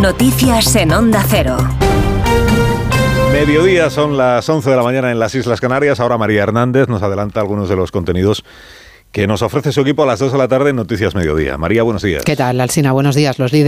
Noticias en Onda Cero. Mediodía, son las 11 de la mañana en las Islas Canarias. Ahora María Hernández nos adelanta algunos de los contenidos que nos ofrece su equipo a las 2 de la tarde en Noticias Mediodía. María, buenos días. ¿Qué tal, Alsina? Buenos días. Los líderes